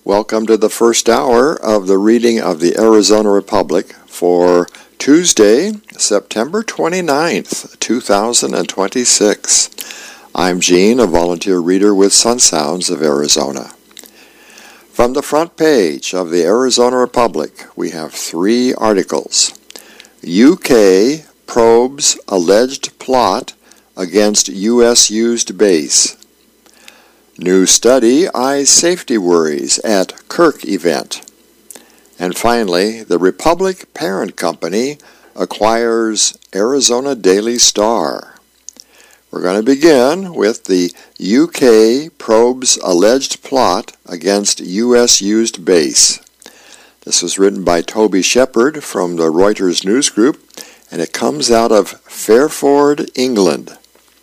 Welcome to the first hour of the reading of the Arizona Republic for Tuesday, September 29th, 2026. I'm Gene, a volunteer reader with Sun Sounds of Arizona. From the front page of the Arizona Republic, we have three articles. UK probes alleged plot against U.S. used base. New study eyes safety worries at Kirk event. And finally, the Republic parent company acquires Arizona Daily Star. We're going to begin with the UK probes alleged plot against U.S. used base. This was written by Toby Shepard from the Reuters News Group, and it comes out of Fairford, England.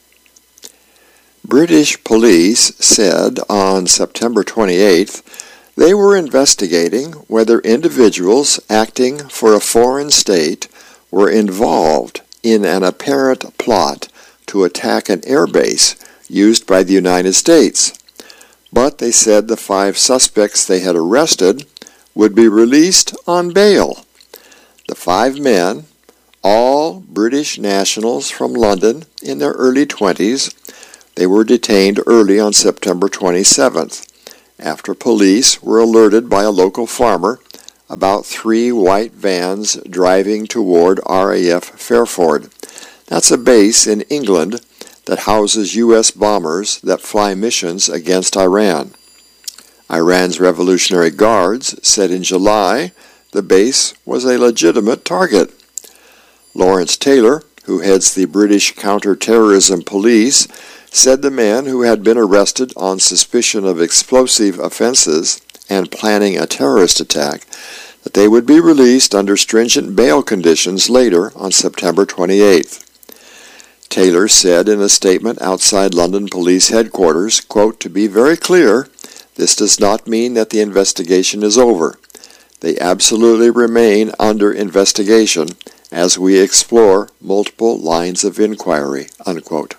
British police said on September 28th they were investigating whether individuals acting for a foreign state were involved in an apparent plot to attack an airbase used by the United States. But they said the 5 suspects they had arrested would be released on bail. The 5 men, all British nationals from London in their early 20s, they were detained early on September 27th after police were alerted by a local farmer about 3 white vans driving toward RAF Fairford. That's a base in England that houses U.S. bombers that fly missions against Iran. Iran's Revolutionary Guards said in July the base was a legitimate target. Lawrence Taylor, who heads the British Counter-Terrorism Police, said the men who had been arrested on suspicion of explosive offenses and planning a terrorist attack that they would be released under stringent bail conditions later on September 28th. Taylor said in a statement outside London Police headquarters, quote, "To be very clear, this does not mean that the investigation is over. They absolutely remain under investigation as we explore multiple lines of inquiry," unquote.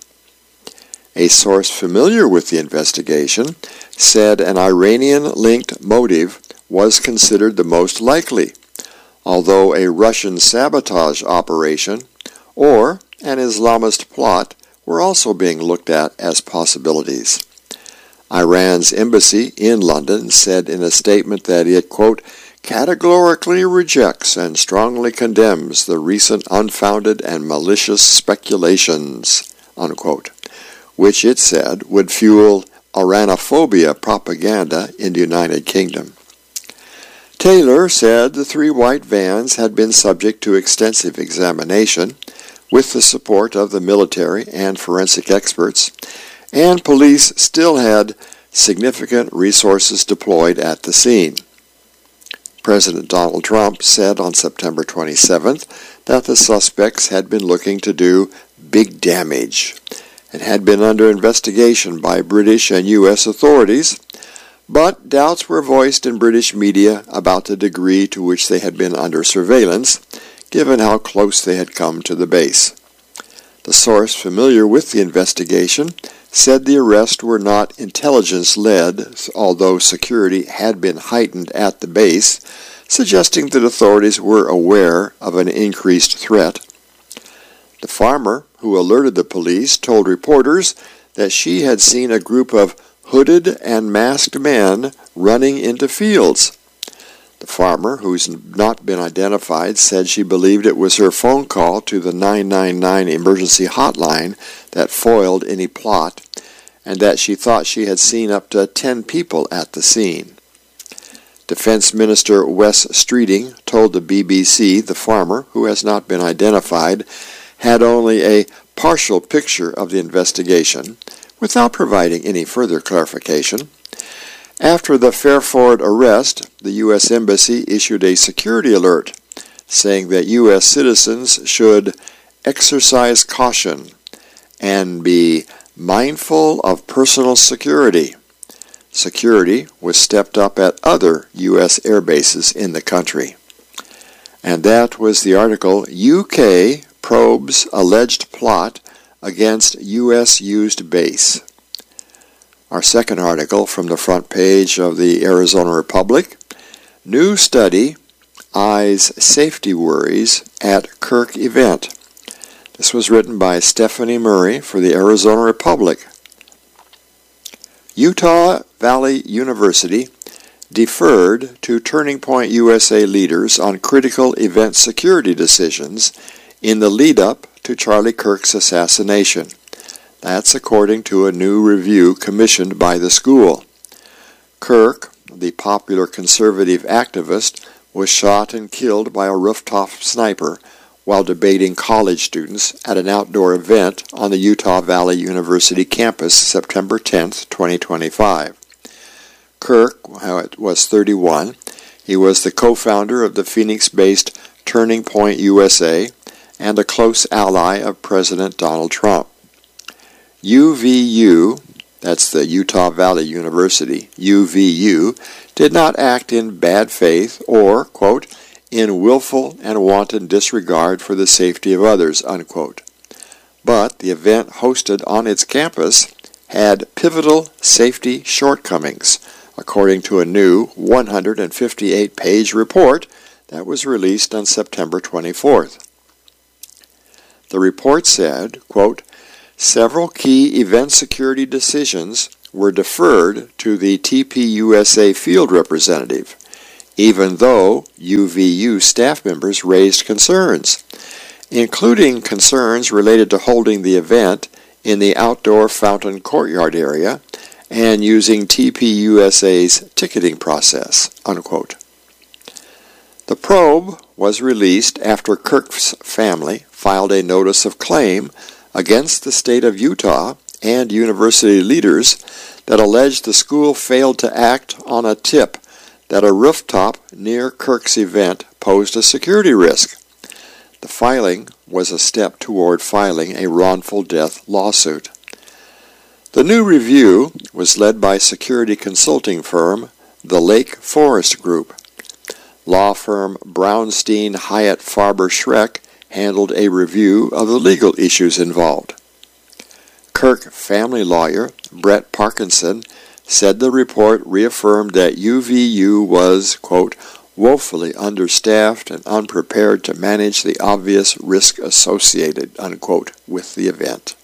A source familiar with the investigation said an Iranian-linked motive was considered the most likely, although a Russian sabotage operation or an Islamist plot were also being looked at as possibilities. Iran's embassy in London said in a statement that it, quote, "categorically rejects and strongly condemns the recent unfounded and malicious speculations," unquote, which it said would fuel Iranophobia propaganda in the United Kingdom. Taylor said the 3 white vans had been subject to extensive examination with the support of the military and forensic experts, and police still had significant resources deployed at the scene. President Donald Trump said on September 27th that the suspects had been looking to do big damage and had been under investigation by British and U.S. authorities, but doubts were voiced in British media about the degree to which they had been under surveillance, given how close they had come to the base. The source familiar with the investigation said the arrests were not intelligence-led, although security had been heightened at the base, suggesting that authorities were aware of an increased threat. The farmer who alerted the police told reporters that she had seen a group of hooded and masked men running into fields. The farmer, who's not been identified, said she believed it was her phone call to the 999 emergency hotline that foiled any plot, and that she thought she had seen up to 10 people at the scene. Defense Minister Wes Streeting told the BBC the farmer, who has not been identified, had only a partial picture of the investigation, without providing any further clarification. After the Fairford arrest, the U.S. Embassy issued a security alert, saying that U.S. citizens should exercise caution and be mindful of personal security. Security was stepped up at other U.S. air bases in the country. And that was the article, UK probes alleged plot against U.S. used base. Our second article from the front page of the Arizona Republic, New Study Eyes Safety Worries at Kirk Event. This was written by Stephanie Murray for the Arizona Republic. Utah Valley University deferred to Turning Point USA leaders on critical event security decisions in the lead-up to Charlie Kirk's assassination. That's according to a new review commissioned by the school. Kirk, the popular conservative activist, was shot and killed by a rooftop sniper while debating college students at an outdoor event on the Utah Valley University campus September 10, 2025. Kirk was 31. He was the co-founder of the Phoenix-based Turning Point USA and a close ally of President Donald Trump. UVU, that's the Utah Valley University, UVU, did not act in bad faith or, quote, in willful and wanton disregard for the safety of others, unquote. But the event hosted on its campus had pivotal safety shortcomings, according to a new 158-page report that was released on September 24th. The report said, quote, several key event security decisions were deferred to the TPUSA field representative, even though UVU staff members raised concerns, including concerns related to holding the event in the outdoor fountain courtyard area and using TPUSA's ticketing process, unquote. The probe was released after Kirk's family filed a notice of claim against the state of Utah and university leaders that alleged the school failed to act on a tip that a rooftop near Kirk's event posed a security risk. The filing was a step toward filing a wrongful death lawsuit. The new review was led by security consulting firm the Lake Forest Group. Law firm Brownstein Hyatt Farber Schreck handled a review of the legal issues involved. Kirk family lawyer Brett Parkinson said the report reaffirmed that UVU was, quote, woefully understaffed and unprepared to manage the obvious risk associated, unquote, with the event.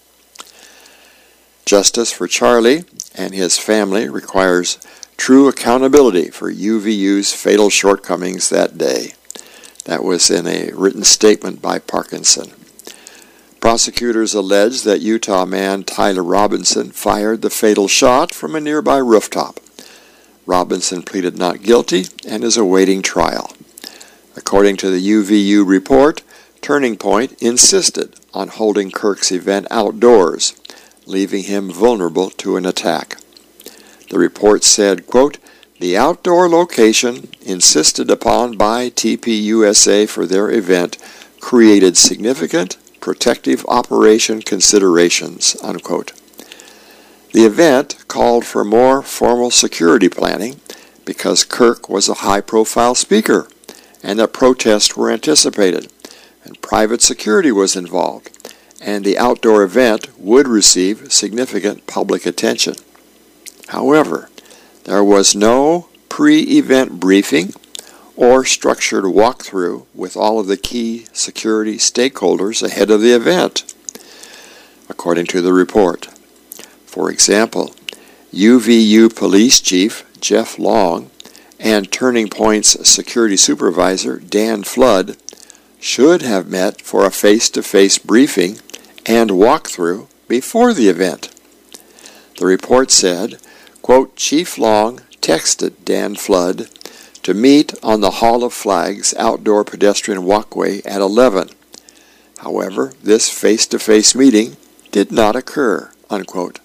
Justice for Charlie and his family requires true accountability for UVU's fatal shortcomings that day. That was in a written statement by Parkinson. Prosecutors allege that Utah man Tyler Robinson fired the fatal shot from a nearby rooftop. Robinson pleaded not guilty and is awaiting trial. According to the UVU report, Turning Point insisted on holding Kirk's event outdoors, leaving him vulnerable to an attack. The report said, quote, the outdoor location insisted upon by TPUSA for their event created significant protective operation considerations, unquote. The event called for more formal security planning because Kirk was a high-profile speaker and that protests were anticipated, and private security was involved, and the outdoor event would receive significant public attention. However, there was no pre-event briefing or structured walkthrough with all of the key security stakeholders ahead of the event, according to the report. For example, UVU Police Chief Jeff Long and Turning Point's security supervisor Dan Flood should have met for a face-to-face briefing and walkthrough before the event. The report said, quote, Chief Long texted Dan Flood to meet on the Hall of Flags outdoor pedestrian walkway at 11. However, this face-to-face meeting did not occur, unquote.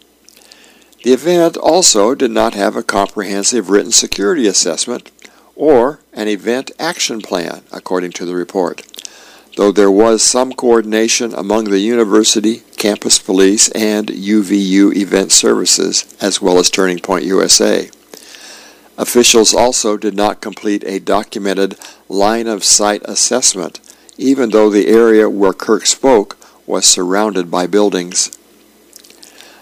The event also did not have a comprehensive written security assessment or an event action plan, according to the report, though there was some coordination among the university, campus police, and UVU event services, as well as Turning Point USA. Officials also did not complete a documented line-of-sight assessment, even though the area where Kirk spoke was surrounded by buildings.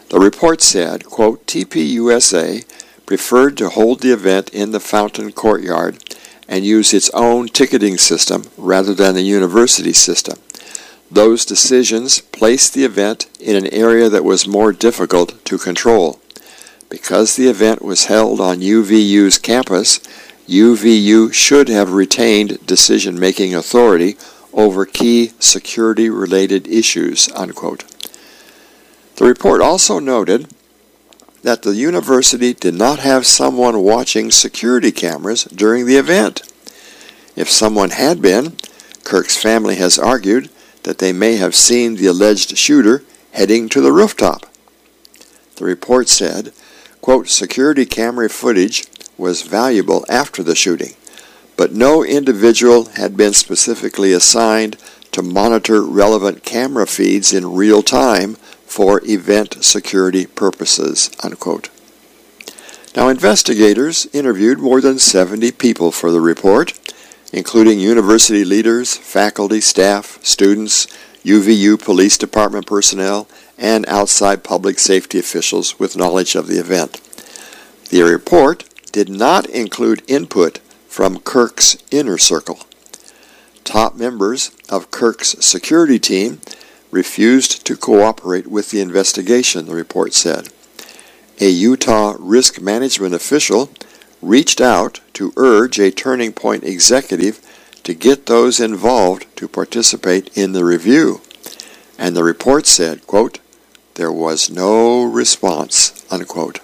The report said, quote, TPUSA preferred to hold the event in the Fountain Courtyard and use its own ticketing system rather than the university system. Those decisions placed the event in an area that was more difficult to control. Because the event was held on UVU's campus, UVU should have retained decision-making authority over key security-related issues, unquote. The report also noted that the university did not have someone watching security cameras during the event. If someone had been, Kirk's family has argued that they may have seen the alleged shooter heading to the rooftop. The report said, quote, security camera footage was valuable after the shooting, but no individual had been specifically assigned to monitor relevant camera feeds in real time for event security purposes, unquote. Now, investigators interviewed more than 70 people for the report, including university leaders, faculty, staff, students, UVU Police Department personnel, and outside public safety officials with knowledge of the event. The report did not include input from Kirk's inner circle. Top members of Kirk's security team refused to cooperate with the investigation, the report said. A Utah risk management official reached out to urge a Turning Point executive to get those involved to participate in the review. And the report said, quote, there was no response, unquote.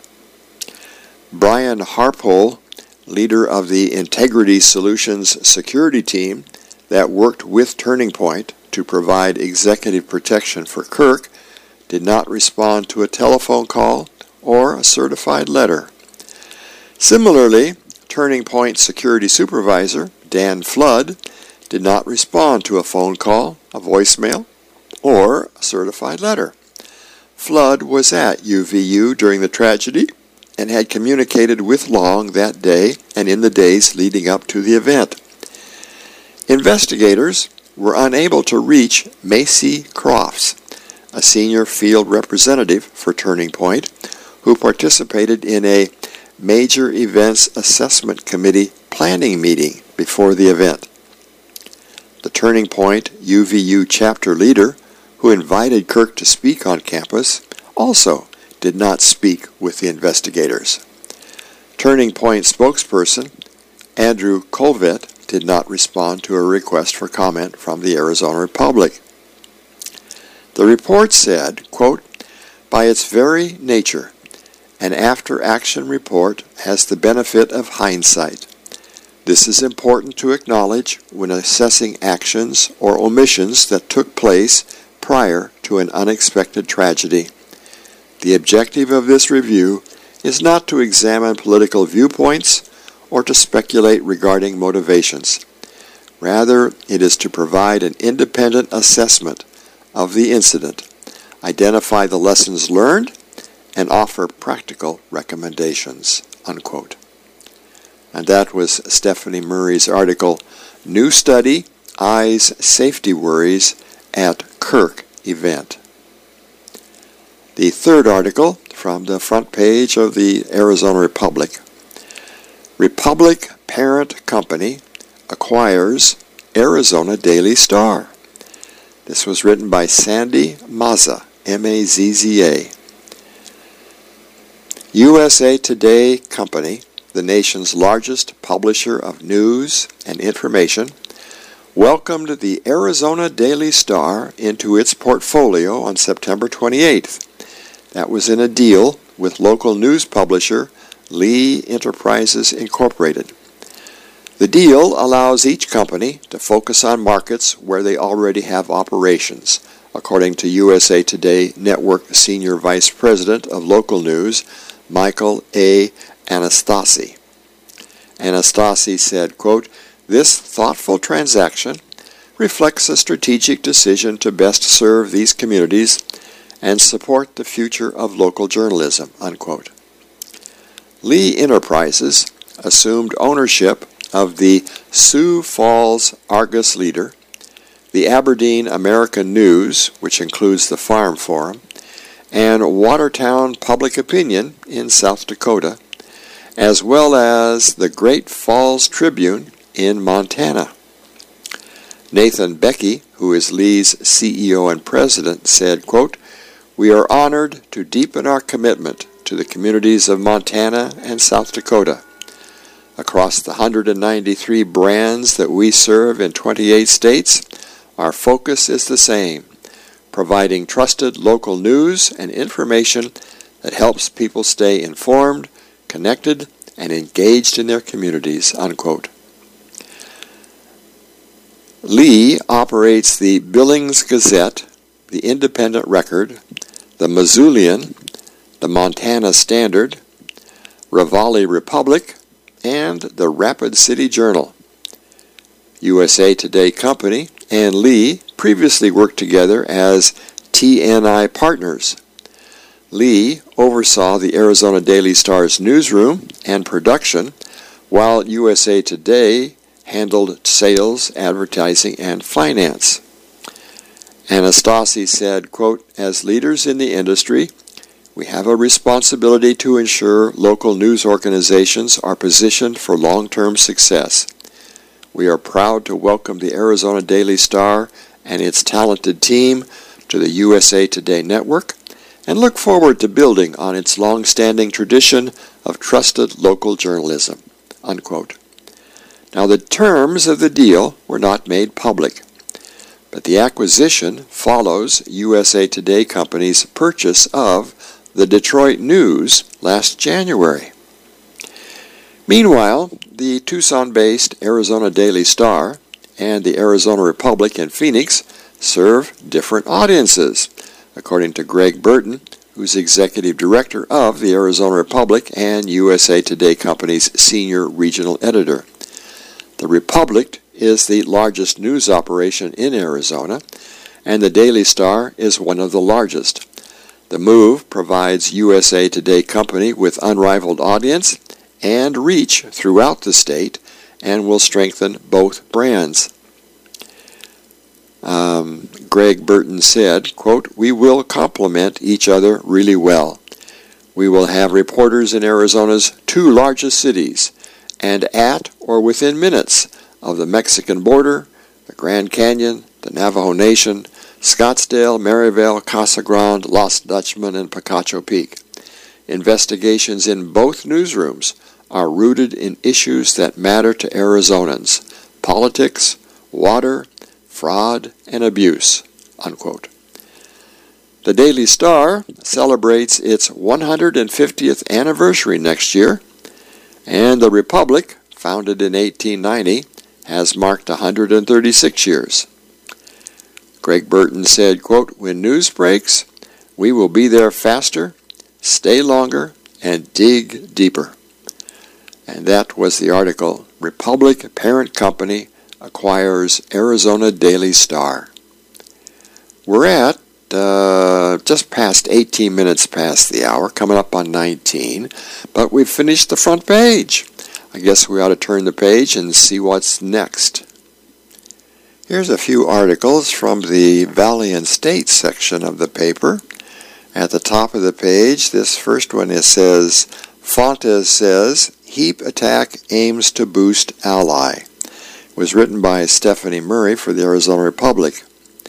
Brian Harpole, leader of the Integrity Solutions security team that worked with Turning Point to provide executive protection for Kirk, did not respond to a telephone call or a certified letter. Similarly, Turning Point security supervisor Dan Flood did not respond to a phone call, a voicemail, or a certified letter. Flood was at UVU during the tragedy and had communicated with Long that day and in the days leading up to the event. Investigators were unable to reach Macy Crofts, a senior field representative for Turning Point, who participated in a Major Events Assessment Committee planning meeting before the event. The Turning Point UVU chapter leader, who invited Kirk to speak on campus, also did not speak with the investigators. Turning Point spokesperson Andrew Colvett did not respond to a request for comment from the Arizona Republic. The report said, quote, by its very nature, an after-action report has the benefit of hindsight. This is important to acknowledge when assessing actions or omissions that took place prior to an unexpected tragedy. The objective of this review is not to examine political viewpoints or to speculate regarding motivations. Rather, it is to provide an independent assessment of the incident, identify the lessons learned, and offer practical recommendations, unquote. And that was Stephanie Murray's article, New Study, Eyes Safety Worries at Kirk Event. The third article from the front page of the Arizona Republic. Republic parent company acquires Arizona Daily Star. This was written by Sandy Mazza, M-A-Z-Z-A. USA Today Company, the nation's largest publisher of news and information, welcomed the Arizona Daily Star into its portfolio on September 28th. That was in a deal with local news publisher Lee Enterprises Incorporated. The deal allows each company to focus on markets where they already have operations, according to USA Today Network Senior Vice President of Local News, Michael A. Anastasi. Anastasi said, quote, this thoughtful transaction reflects a strategic decision to best serve these communities and support the future of local journalism, unquote. Lee Enterprises assumed ownership of the Sioux Falls Argus Leader, the Aberdeen American News, which includes the Farm Forum, and Watertown Public Opinion in South Dakota, as well as the Great Falls Tribune in Montana. Nathan Becky, who is Lee's CEO and president, said, quote, "We are honored to deepen our commitment to the communities of Montana and South Dakota. Across the 193 brands that we serve in 28 states, our focus is the same, providing trusted local news and information that helps people stay informed, connected, and engaged in their communities," unquote. Lee operates the Billings Gazette, the Independent Record, the Missoulian, the Montana Standard, Raleigh Republic, and the Rapid City Journal. USA Today Company and Lee previously worked together as TNI partners. Lee oversaw the Arizona Daily Star's newsroom and production, while USA Today handled sales, advertising, and finance. Anastasi said, quote, "As leaders in the industry, we have a responsibility to ensure local news organizations are positioned for long-term success. We are proud to welcome the Arizona Daily Star and its talented team to the USA Today network and look forward to building on its long-standing tradition of trusted local journalism," unquote. Now, the terms of the deal were not made public, but the acquisition follows USA Today Company's purchase of the Detroit News last January. Meanwhile, the Tucson-based Arizona Daily Star and the Arizona Republic in Phoenix serve different audiences, according to Greg Burton, who's executive director of the Arizona Republic and USA Today Company's senior regional editor. The Republic is the largest news operation in Arizona, and the Daily Star is one of the largest. The move provides USA Today Company with unrivaled audience and reach throughout the state and will strengthen both brands. Greg Burton said, quote, "We will complement each other really well. We will have reporters in Arizona's two largest cities and at or within minutes of the Mexican border, the Grand Canyon, the Navajo Nation, Scottsdale, Maryvale, Casa Grande, Lost Dutchman, and Picacho Peak. Investigations in both newsrooms are rooted in issues that matter to Arizonans: politics, water, fraud, and abuse," unquote. The Daily Star celebrates its 150th anniversary next year, and the Republic, founded in 1890, has marked 136 years. Greg Burton said, quote, "When news breaks, we will be there faster, stay longer, and dig deeper." And that was the article, "Republic Parent Company Acquires Arizona Daily Star." We're at just past 18 minutes past the hour, coming up on 19, but we've finished the front page. I guess we ought to turn the page and see what's next. Here's a few articles from the Valley and State section of the paper. At the top of the page, this first one says, Fontes says, "Heap attack aims to boost ally." It was written by Stephanie Murray for the Arizona Republic.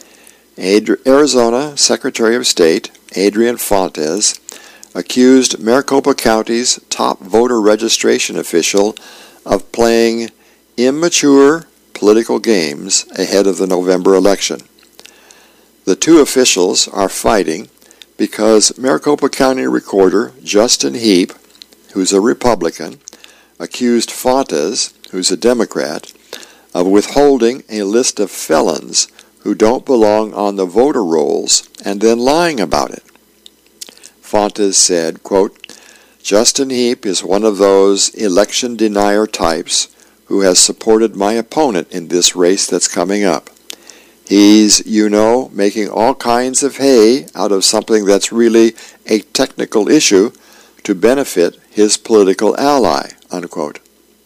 Arizona Secretary of State Adrian Fontes accused Maricopa County's top voter registration official of playing immature political games ahead of the November election. The two officials are fighting because Maricopa County Recorder Justin Heap, who's a Republican, accused Fontes, who's a Democrat, of withholding a list of felons who don't belong on the voter rolls and then lying about it. Fontes said, quote, "Justin Heap is one of those election denier types who has supported my opponent in this race that's coming up. He's, making all kinds of hay out of something that's really a technical issue to benefit his political ally," unquote.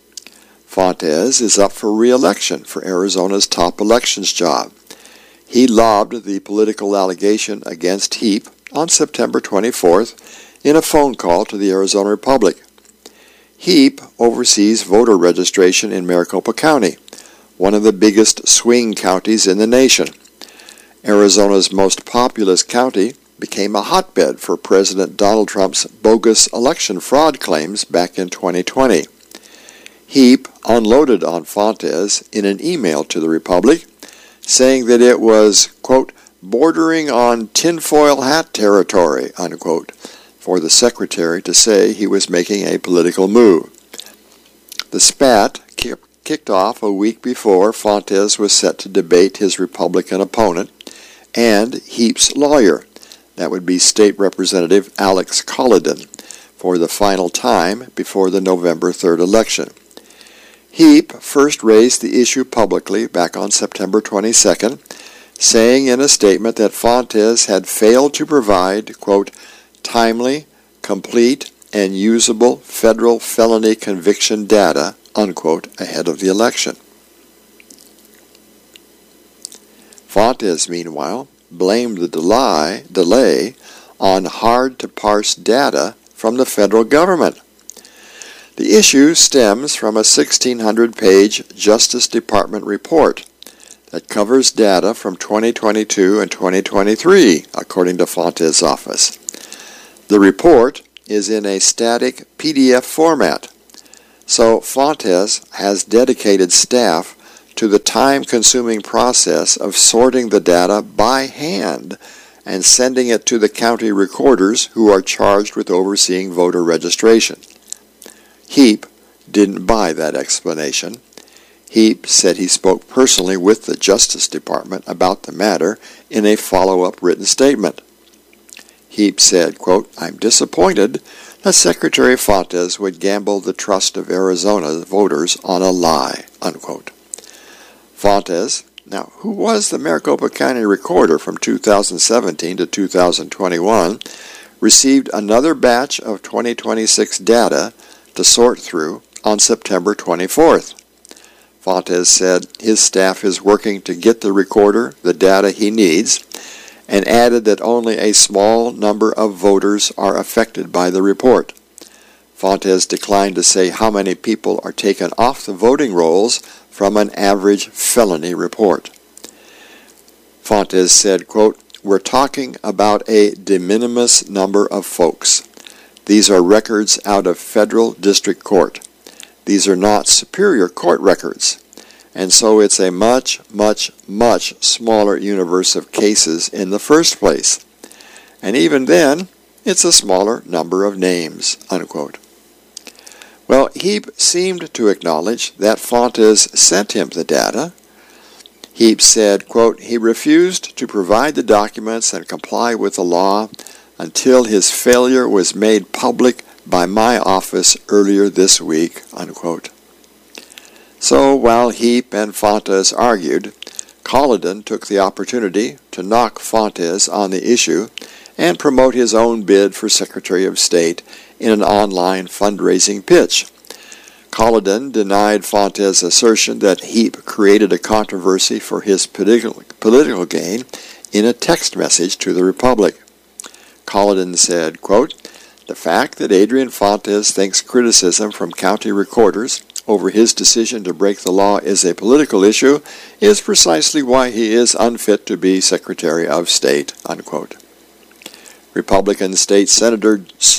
Fontes is up for re-election for Arizona's top elections job. He lobbed the political allegation against Heap on September 24th in a phone call to the Arizona Republic. Heap oversees voter registration in Maricopa County, one of the biggest swing counties in the nation. Arizona's most populous county became a hotbed for President Donald Trump's bogus election fraud claims back in 2020. Heap unloaded on Fontes in an email to the Republic, saying that it was, quote, bordering on tinfoil hat territory, unquote, for the secretary to say he was making a political move. The spat kicked off a week before Fontes was set to debate his Republican opponent and Heap's lawyer, that would be State Representative Alex Colliden, for the final time before the November 3rd election. Heap first raised the issue publicly back on September 22nd, saying in a statement that Fontes had failed to provide, quote, timely, complete, and usable federal felony conviction data, unquote, ahead of the election. Fontes, meanwhile, blamed the delay on hard-to-parse data from the federal government. The issue stems from a 1,600-page Justice Department report that covers data from 2022 and 2023, according to Fontes' office. The report is in a static PDF format, so Fontes has dedicated staff to the time-consuming process of sorting the data by hand and sending it to the county recorders who are charged with overseeing voter registration. Heap didn't buy that explanation. Heap said he spoke personally with the Justice Department about the matter in a follow-up written statement. Heap said, quote, I'm disappointed that Secretary Fontes would gamble the trust of Arizona voters on a lie, unquote. Fontes, now who was the Maricopa County recorder from 2017 to 2021, received another batch of 2026 data to sort through on September 24th. Fontes said his staff is working to get the recorder the data he needs, and added that only a small number of voters are affected by the report. Fontes declined to say how many people are taken off the voting rolls from an average felony report. Fontes said, quote, we're talking about a de minimis number of folks. These are records out of federal district court. These are not superior court records. And so it's a much, much, much smaller universe of cases in the first place. And even then, it's a smaller number of names, unquote. Well, Heap seemed to acknowledge that Fontes sent him the data. Heap said, quote, he refused to provide the documents and comply with the law until his failure was made public by my office earlier this week, unquote. So while Heap and Fontes argued, Colliden took the opportunity to knock Fontes on the issue and promote his own bid for Secretary of State in an online fundraising pitch. Colliden denied Fontes' assertion that Heap created a controversy for his political gain in a text message to the Republic. Colliden said, quote, the fact that Adrian Fontes thinks criticism from county recorders over his decision to break the law is a political issue is precisely why he is unfit to be Secretary of State, unquote. Republican State Senator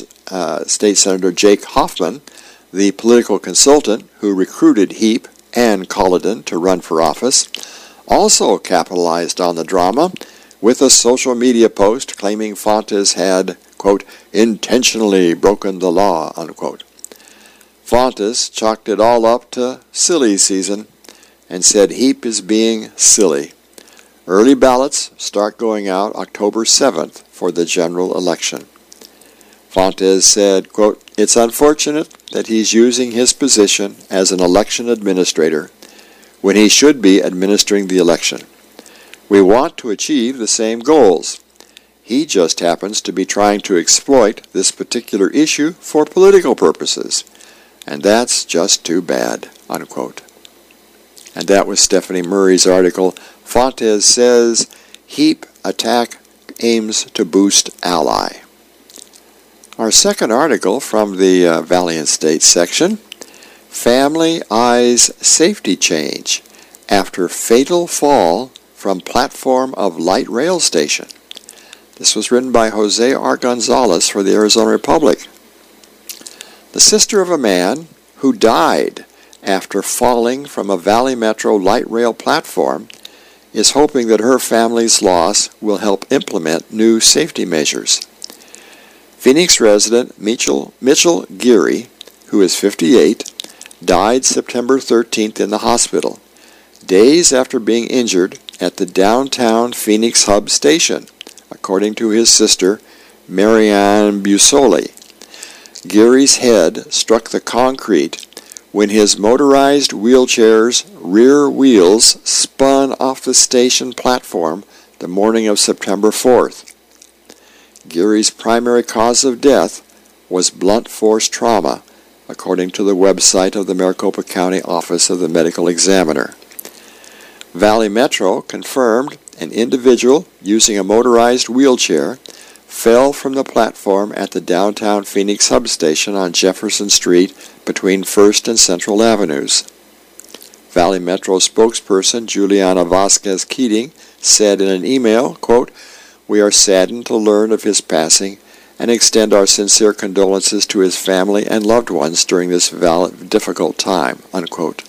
Jake Hoffman, the political consultant who recruited Heap and Colliden to run for office, also capitalized on the drama with a social media post claiming Fontes had, quote, intentionally broken the law, unquote. Fontes chalked it all up to silly season and said Heap is being silly. Early ballots start going out October 7th for the general election. Fontes said, quote, it's unfortunate that he's using his position as an election administrator when he should be administering the election. We want to achieve the same goals. He just happens to be trying to exploit this particular issue for political purposes. And that's just too bad, unquote. And that was Stephanie Murray's article. Fontes says Heap attack aims to boost ally. Our second article from the Valiant States section, Family Eyes Safety Change After Fatal Fall from Platform of Light Rail Station. This was written by Jose R. Gonzalez for the Arizona Republic. The sister of a man who died after falling from a Valley Metro light rail platform is hoping that her family's loss will help implement new safety measures. Phoenix resident Mitchell Geary, who is 58, died September 13th in the hospital, days after being injured at the downtown Phoenix Hub station, according to his sister, Marianne Busoli. Geary's head struck the concrete when his motorized wheelchair's rear wheels spun off the station platform the morning of September 4th. Geary's primary cause of death was blunt force trauma, according to the website of the Maricopa County Office of the Medical Examiner. Valley Metro confirmed an individual using a motorized wheelchair fell from the platform at the downtown Phoenix Hub station on Jefferson Street between 1st and Central Avenues. Valley Metro spokesperson Juliana Vasquez Keating said in an email, quote, "We are saddened to learn of his passing and extend our sincere condolences to his family and loved ones during this difficult time," unquote.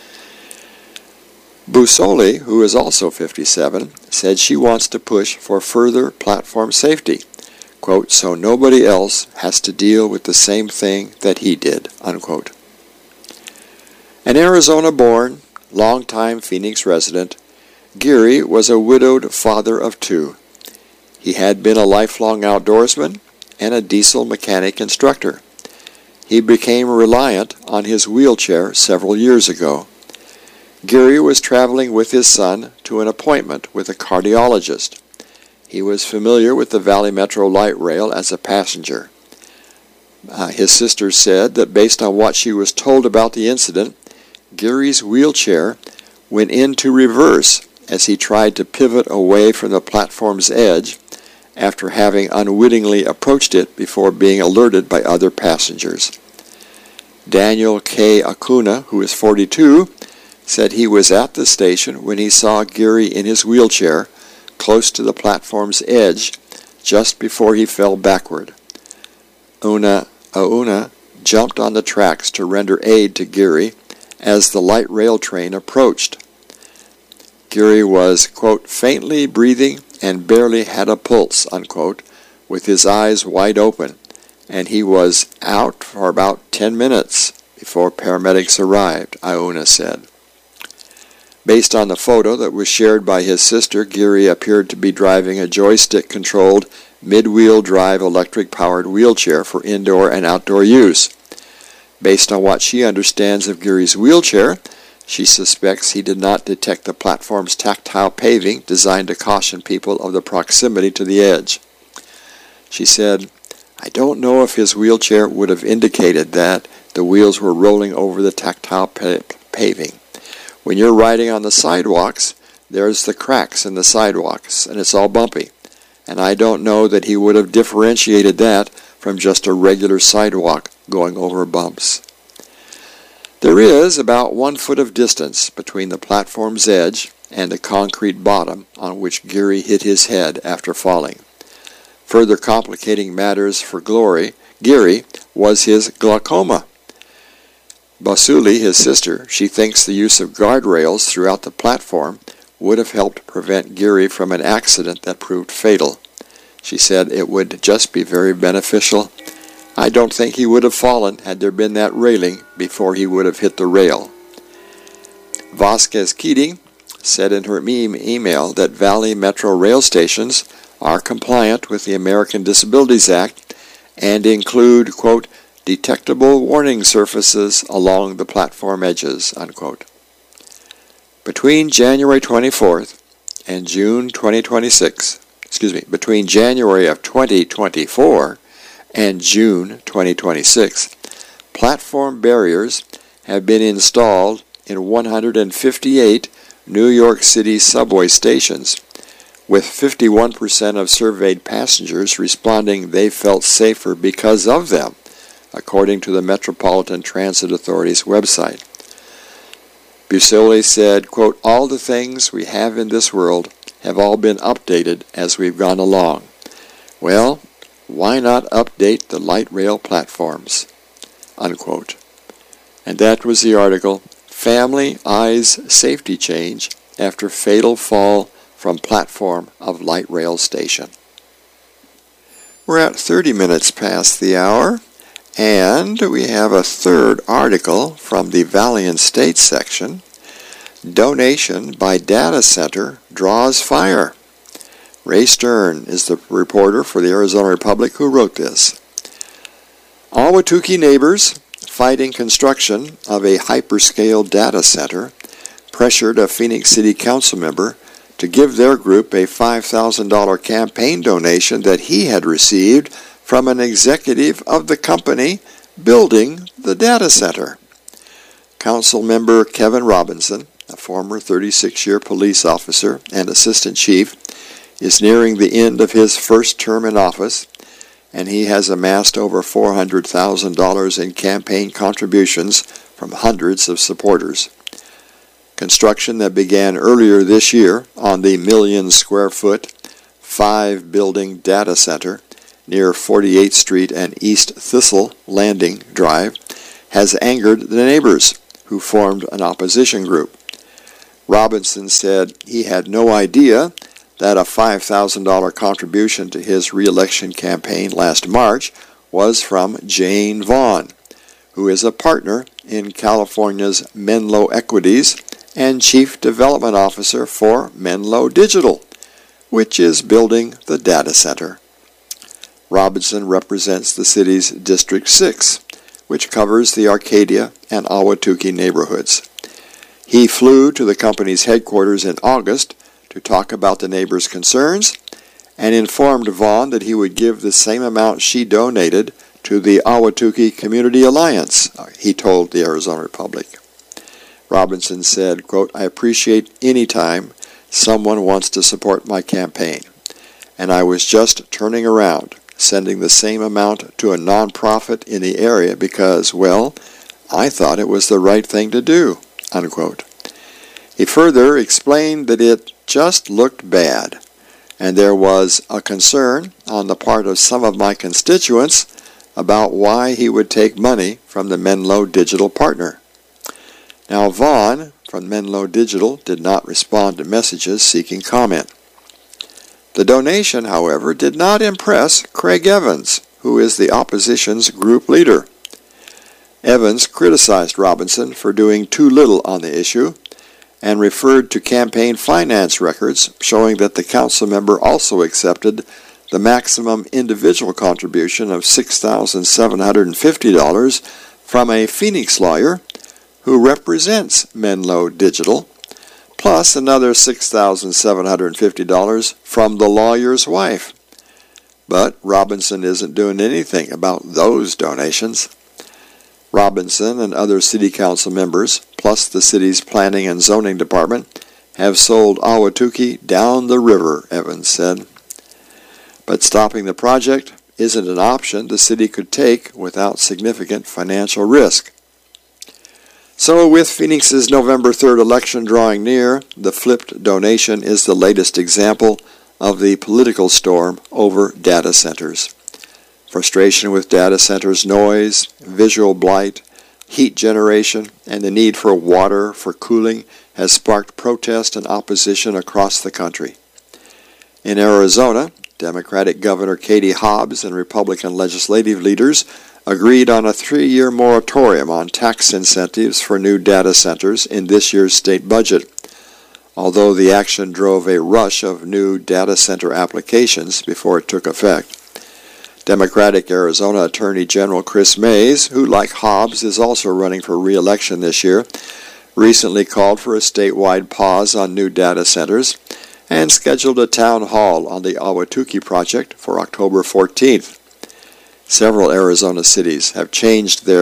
Busoli, who is also 57, said she wants to push for further platform safety, quote, "so nobody else has to deal with the same thing that he did," unquote. An Arizona-born, longtime Phoenix resident, Geary was a widowed father of two. He had been a lifelong outdoorsman and a diesel mechanic instructor. He became reliant on his wheelchair several years ago. Geary was traveling with his son to an appointment with a cardiologist. He was familiar with the Valley Metro light rail as a passenger. His sister said that based on what she was told about the incident, Geary's wheelchair went into reverse as he tried to pivot away from the platform's edge after having unwittingly approached it before being alerted by other passengers. Daniel K. Acuna, who is 42, said he was at the station when he saw Geary in his wheelchair close to the platform's edge just before he fell backward. Auna jumped on the tracks to render aid to Geary as the light rail train approached. Geary was, quote, "faintly breathing and barely had a pulse," unquote, with his eyes wide open, and he was out for about 10 minutes before paramedics arrived, Auna said. Based on the photo that was shared by his sister, Geary appeared to be driving a joystick-controlled mid-wheel drive electric-powered wheelchair for indoor and outdoor use. Based on what she understands of Geary's wheelchair, she suspects he did not detect the platform's tactile paving designed to caution people of the proximity to the edge. She said, "I don't know if his wheelchair would have indicated that the wheels were rolling over the tactile paving. When you're riding on the sidewalks, there's the cracks in the sidewalks, and it's all bumpy. And I don't know that he would have differentiated that from just a regular sidewalk going over bumps." There is about 1 foot of distance between the platform's edge and the concrete bottom on which Geary hit his head after falling. Further complicating matters for Geary was his glaucoma. Basuli, his sister, she thinks the use of guardrails throughout the platform would have helped prevent Geary from an accident that proved fatal. She said it would just be very beneficial. "I don't think he would have fallen had there been that railing before he would have hit the rail." Vasquez Keating said in her email that Valley Metro rail stations are compliant with the American Disabilities Act and include, quote, "detectable warning surfaces along the platform edges," unquote. Between January 24th and June 2026, between January of 2024 and June 2026, platform barriers have been installed in 158 New York City subway stations, with 51% of surveyed passengers responding they felt safer because of them, according to the Metropolitan Transit Authority's website. Buscema said, quote, "All the things we have in this world have all been updated as we've gone along. Well, why not update the light rail platforms?" Unquote. And that was the article, "Family Eyes Safety Change After Fatal Fall from Platform of Light Rail Station." We're at 30 minutes past the hour, and we have a third article from the Valiant States section. Donation by data center draws fire. Ray Stern is the reporter for the Arizona Republic who wrote this. Ahwatukee neighbors fighting construction of a hyperscale data center pressured a Phoenix City Council member to give their group a $5,000 campaign donation that he had received from an executive of the company building the data center. Council member Kevin Robinson, a former 36-year police officer and assistant chief, is nearing the end of his first term in office, and he has amassed over $400,000 in campaign contributions from hundreds of supporters. Construction that began earlier this year on the million-square-foot, 5-building data center near 48th Street and East Thistle Landing Drive has angered the neighbors, who formed an opposition group. Robinson said he had no idea that a $5,000 contribution to his re-election campaign last March was from Jane Vaughn, who is a partner in California's Menlo Equities and Chief Development Officer for Menlo Digital, which is building the data center. Robinson represents the city's District 6, which covers the Arcadia and Ahwatukee neighborhoods. He flew to the company's headquarters in August to talk about the neighbors' concerns and informed Vaughn that he would give the same amount she donated to the Ahwatukee Community Alliance, he told the Arizona Republic. Robinson said, quote, "I appreciate any time someone wants to support my campaign, and I was just turning around, sending the same amount to a nonprofit in the area because, well, I thought it was the right thing to do," unquote. He further explained that it just looked bad, and there was a concern on the part of some of my constituents about why he would take money from the Menlo Digital partner. Now, Vaughn from Menlo Digital did not respond to messages seeking comment. The donation, however, did not impress Craig Evans, who is the opposition's group leader. Evans criticized Robinson for doing too little on the issue and referred to campaign finance records showing that the council member also accepted the maximum individual contribution of $6,750 from a Phoenix lawyer who represents Menlo Digital, plus another $6,750 from the lawyer's wife. But Robinson isn't doing anything about those donations. Robinson and other city council members, plus the city's planning and zoning department, have sold Ahwatukee down the river, Evans said. But stopping the project isn't an option the city could take without significant financial risk. So with Phoenix's November 3rd election drawing near, the flipped donation is the latest example of the political storm over data centers. Frustration with data centers' noise, visual blight, heat generation, and the need for water for cooling has sparked protest and opposition across the country. In Arizona, Democratic Governor Katie Hobbs and Republican legislative leaders agreed on a 3-year moratorium on tax incentives for new data centers in this year's state budget, although the action drove a rush of new data center applications before it took effect. Democratic Arizona Attorney General Chris Mays, who like Hobbs is also running for re-election this year, recently called for a statewide pause on new data centers and scheduled a town hall on the Ahwatukee project for October 14th. Several Arizona cities have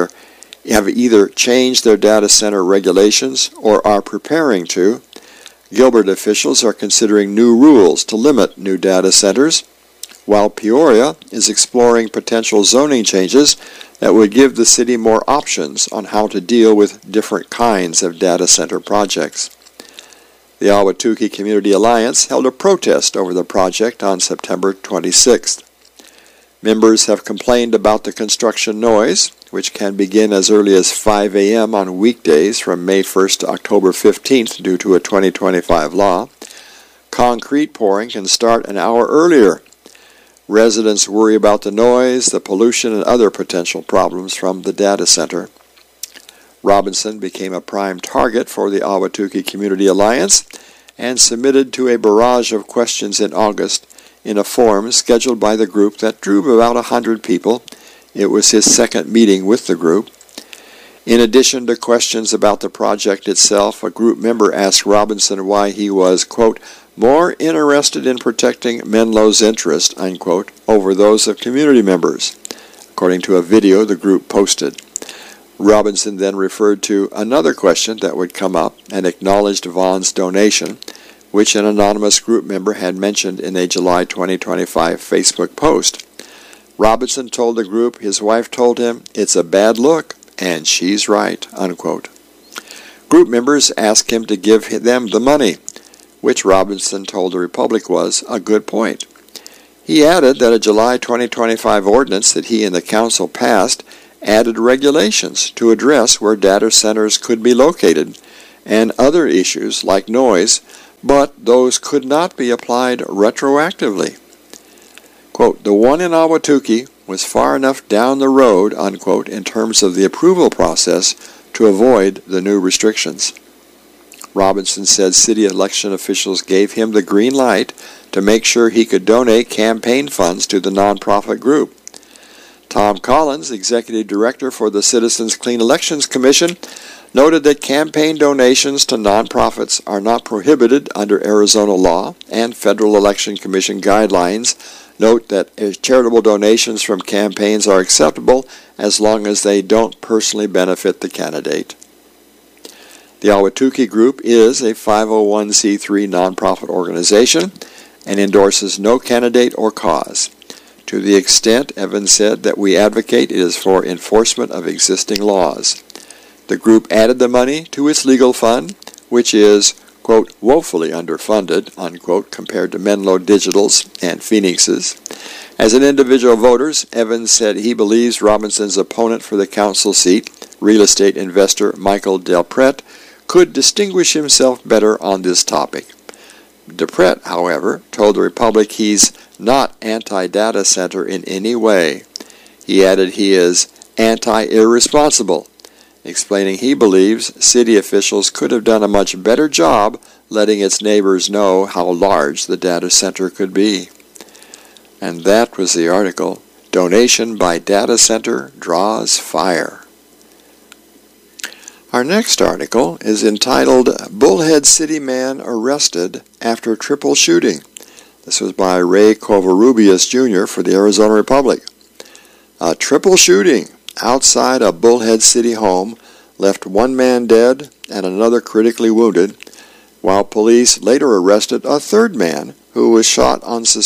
either changed their data center regulations or are preparing to, Gilbert officials are considering new rules to limit new data centers, while Peoria is exploring potential zoning changes that would give the city more options on how to deal with different kinds of data center projects. The Ahwatukee Community Alliance held a protest over the project on September 26th. Members have complained about the construction noise, which can begin as early as 5 a.m. on weekdays from May 1st to October 15th due to a 2025 law. Concrete pouring can start an hour earlier. Residents worry about the noise, the pollution, and other potential problems from the data center. Robinson became a prime target for the Ahwatukee Community Alliance and submitted to a barrage of questions in August in a forum scheduled by the group that drew about 100 people. It was his second meeting with the group. In addition to questions about the project itself, a group member asked Robinson why he was, quote, more interested in protecting Menlo's interest, unquote, over those of community members, according to a video the group posted. Robinson then referred to another question that would come up and acknowledged Vaughn's donation, which an anonymous group member had mentioned in a July 2025 Facebook post. Robinson told the group his wife told him, it's a bad look, and she's right, unquote. Group members asked him to give them the money, which Robinson told the Republic was a good point. He added that a July 2025 ordinance that he and the council passed added regulations to address where data centers could be located and other issues like noise, but those could not be applied retroactively. Quote, the one in Ahwatukee was far enough down the road, unquote, in terms of the approval process to avoid the new restrictions. Robinson said city election officials gave him the green light to make sure he could donate campaign funds to the nonprofit group. Tom Collins, executive director for the Citizens Clean Elections Commission, noted that campaign donations to nonprofits are not prohibited under Arizona law, and Federal Election Commission guidelines note that charitable donations from campaigns are acceptable as long as they don't personally benefit the candidate. The Ahwatukee Group is a 501c3 nonprofit organization and endorses no candidate or cause. To the extent, Evans said, that we advocate it is for enforcement of existing laws. The group added the money to its legal fund, which is, quote, woefully underfunded, unquote, compared to Menlo Digital's and Phoenix's. As an individual voter, Evans said he believes Robinson's opponent for the council seat, real estate investor Michael Delpret, could distinguish himself better on this topic. Delpret, however, told the Republic he's not anti-data center in any way. He added he is anti-irresponsible, explaining he believes city officials could have done a much better job letting its neighbors know how large the data center could be. And that was the article, Donation by Data Center Draws Fire. Our next article is entitled, Bullhead City Man Arrested After Triple Shooting. This was by Ray Covarrubias Jr. for the Arizona Republic. A triple shooting outside a Bullhead City home left one man dead and another critically wounded, while police later arrested a third man who was shot,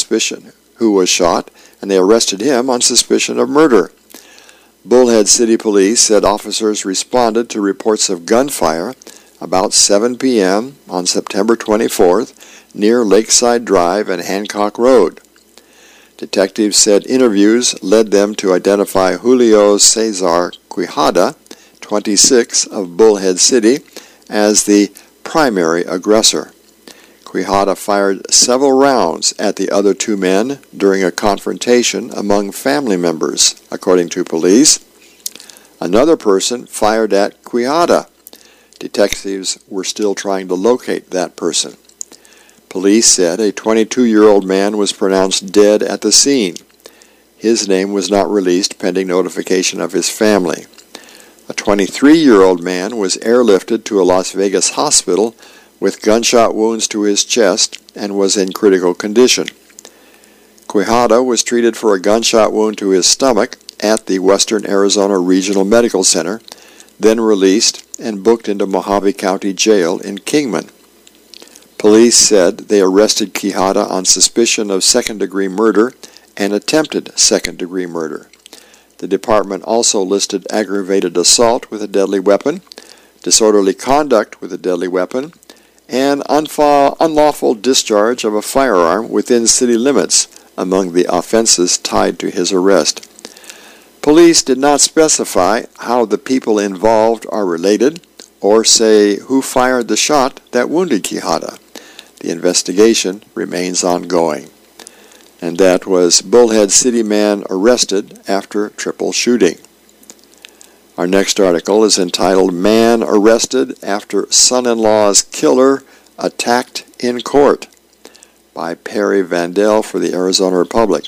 and they arrested him on suspicion of murder. Bullhead City Police said officers responded to reports of gunfire about 7 p.m. on September 24th near Lakeside Drive and Hancock Road. Detectives said interviews led them to identify Julio Cesar Quijada, 26, of Bullhead City, as the primary aggressor. Quijada fired several rounds at the other two men during a confrontation among family members, according to police. Another person fired at Quijada. Detectives were still trying to locate that person. Police said a 22-year-old man was pronounced dead at the scene. His name was not released pending notification of his family. A 23-year-old man was airlifted to a Las Vegas hospital with gunshot wounds to his chest and was in critical condition. Quijada was treated for a gunshot wound to his stomach at the Western Arizona Regional Medical Center, then released and booked into Mojave County Jail in Kingman. Police said they arrested Quijada on suspicion of second-degree murder and attempted second-degree murder. The department also listed aggravated assault with a deadly weapon, disorderly conduct with a deadly weapon, and unlawful discharge of a firearm within city limits among the offenses tied to his arrest. Police did not specify how the people involved are related or say who fired the shot that wounded Quijada. The investigation remains ongoing. And that was Bullhead City man arrested after triple shooting. Our next article is entitled Man Arrested After Son-in-Law's Killer Attacked in Court by Perry Vandell for the Arizona Republic.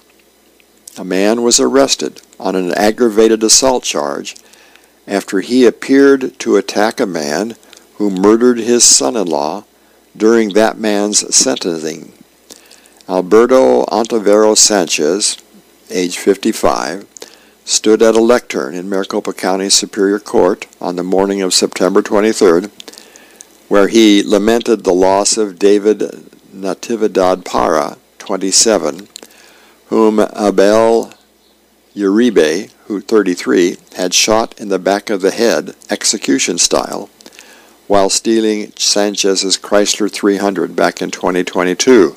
A man was arrested on an aggravated assault charge after he appeared to attack a man who murdered his son-in-law during that man's sentencing. Alberto Ontiveros Sanchez, age 55, stood at a lectern in Maricopa County Superior Court on the morning of September 23rd, where he lamented the loss of David Natividad Parra, 27, whom Abel Uribe, who 33, had shot in the back of the head, execution style, while stealing Sanchez's Chrysler 300 back in 2022.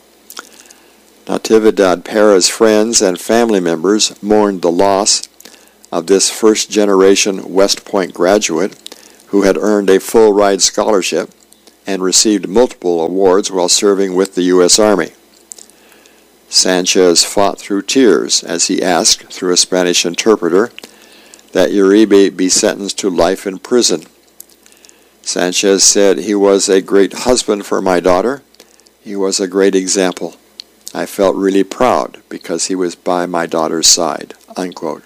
Natividad Parra's friends and family members mourned the loss of this first-generation West Point graduate who had earned a full-ride scholarship and received multiple awards while serving with the U.S. Army. Sanchez fought through tears as he asked, through a Spanish interpreter, that Uribe be sentenced to life in prison. Sanchez said, "He was a great husband for my daughter. He was a great example. I felt really proud because he was by my daughter's side," unquote.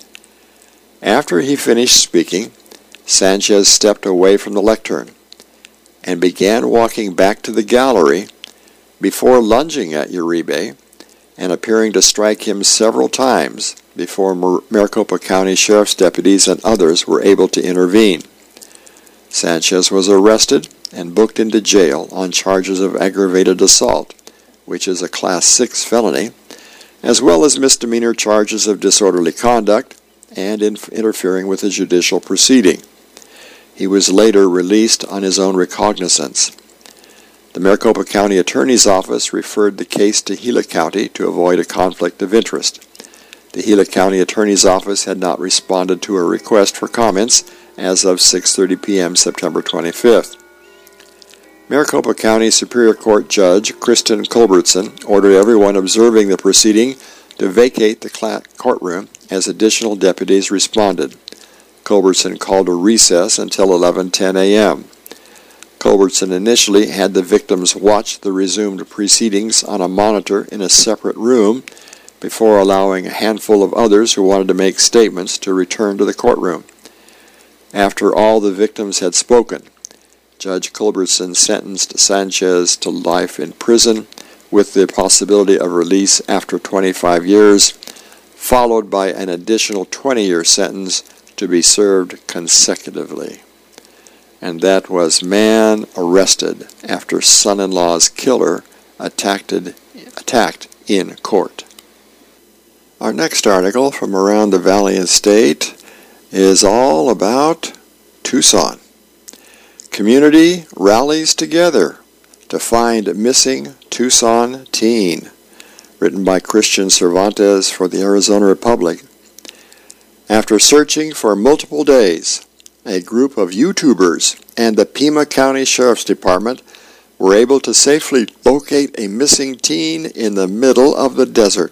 After he finished speaking, Sanchez stepped away from the lectern and began walking back to the gallery before lunging at Uribe and appearing to strike him several times before Maricopa County Sheriff's deputies and others were able to intervene. Sanchez was arrested and booked into jail on charges of aggravated assault, which is a Class 6 felony, as well as misdemeanor charges of disorderly conduct and interfering with a judicial proceeding. He was later released on his own recognizance. The Maricopa County Attorney's Office referred the case to Gila County to avoid a conflict of interest. The Gila County Attorney's Office had not responded to a request for comments as of 6:30 p.m. September 25th. Maricopa County Superior Court Judge Kristen Culbertson ordered everyone observing the proceeding to vacate the courtroom as additional deputies responded. Culbertson called a recess until 11:10 a.m. Culbertson initially had the victims watch the resumed proceedings on a monitor in a separate room before allowing a handful of others who wanted to make statements to return to the courtroom. After all the victims had spoken, Judge Culbertson sentenced Sanchez to life in prison with the possibility of release after 25 years, followed by an additional 20-year sentence to be served consecutively. And that was Man Arrested After Son-in-Law's Killer Attacked in Court. Our next article from around the Valley and State is all about Tucson. Community rallies together to find missing Tucson teen. Written by Christian Cervantes for the Arizona Republic. After searching for multiple days, a group of YouTubers and the Pima County Sheriff's Department were able to safely locate a missing teen in the middle of the desert.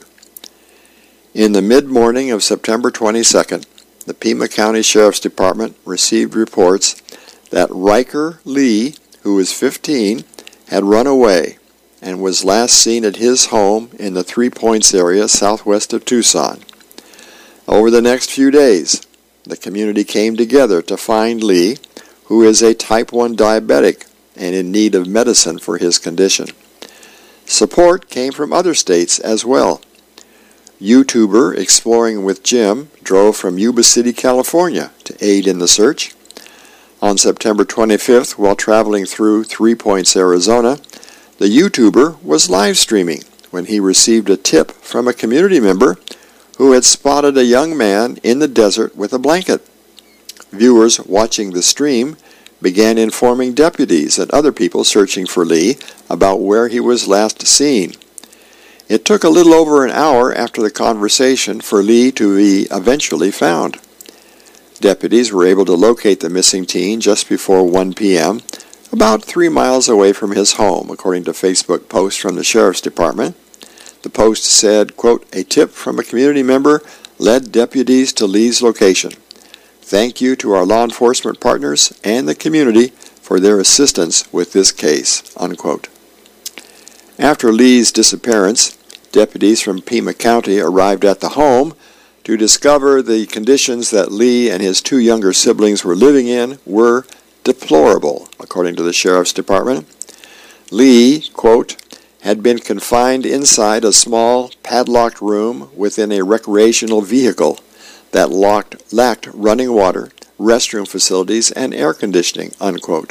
In the mid-morning of September 22nd, the Pima County Sheriff's Department received reports that Riker Lee, who was 15, had run away and was last seen at his home in the Three Points area southwest of Tucson. Over the next few days, the community came together to find Lee, who is a type 1 diabetic and in need of medicine for his condition. Support came from other states as well. YouTuber Exploring with Jim drove from Yuba City, California to aid in the search. On September 25th, while traveling through Three Points, Arizona, the YouTuber was live streaming when he received a tip from a community member who had spotted a young man in the desert with a blanket. Viewers watching the stream began informing deputies and other people searching for Lee about where he was last seen. It took a little over an hour after the conversation for Lee to be eventually found. Deputies were able to locate the missing teen just before 1 p.m., about 3 miles away from his home, according to Facebook posts from the Sheriff's Department. The post said, quote, "A tip from a community member led deputies to Lee's location. Thank you to our law enforcement partners and the community for their assistance with this case," unquote. After Lee's disappearance, deputies from Pima County arrived at the home to discover the conditions that Lee and his 2 younger siblings were living in were deplorable, according to the Sheriff's Department. Lee, quote, "had been confined inside a small padlocked room within a recreational vehicle that lacked running water, restroom facilities, and air conditioning," unquote.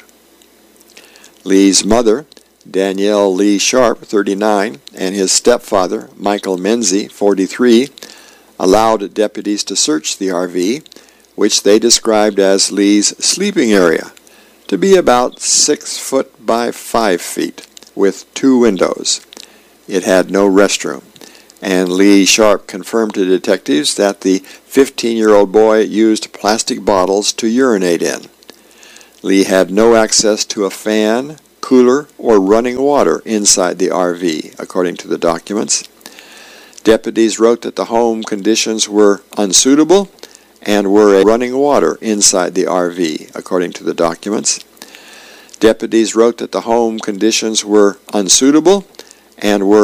Lee's mother, Danielle Lee Sharp, 39, and his stepfather, Michael Menzie, 43, allowed deputies to search the RV, which they described as Lee's sleeping area, to be about 6 foot by 5 feet, with 2 windows. It had no restroom, and Lee Sharp confirmed to detectives that the 15-year-old boy used plastic bottles to urinate in. Lee had no access to a fan, cooler, or running water inside the RV, according to the documents. Deputies wrote that the home conditions were unsuitable and were a running water inside the RV, according to the documents. Deputies wrote that the home conditions were unsuitable and were